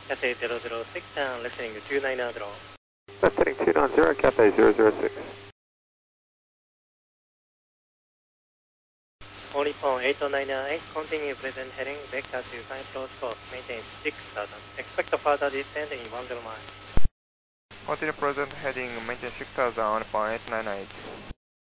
Cathay 006 and listening 290. Listening 290, Cathay 006. Only phone 8098, continue present heading, vector to find close course, maintain 6000. Expect further descent in 10 miles. Continue present heading, maintain 6000 on phone 898.